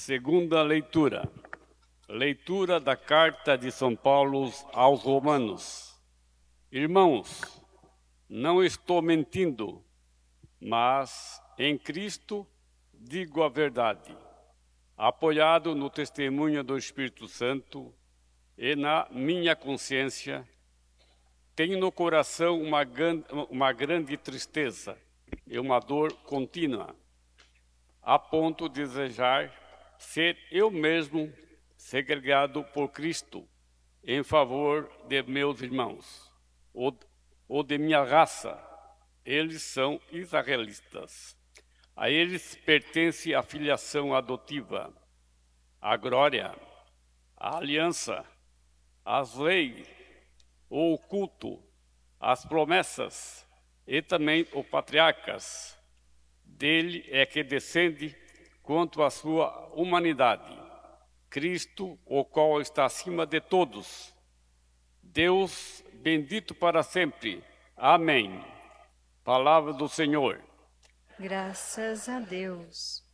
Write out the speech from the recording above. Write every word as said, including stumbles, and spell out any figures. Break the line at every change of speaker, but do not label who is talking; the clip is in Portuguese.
Segunda leitura. Leitura da Carta de São Paulo aos Romanos. Irmãos, não estou mentindo, mas em Cristo digo a verdade, apoiado no testemunho do Espírito Santo e na minha consciência, tenho no coração uma, uma grande tristeza e uma dor contínua, a ponto de desejar ser eu mesmo segregado por Cristo em favor de meus irmãos, ou, ou de minha raça. Eles são israelitas. A eles pertence a filiação adotiva, a glória, a aliança, as leis, o culto, as promessas e também os patriarcas. Dele é que descende quanto à sua humanidade, Cristo, o qual está acima de todos. Deus bendito para sempre. Amém. Palavra do Senhor.
Graças a Deus.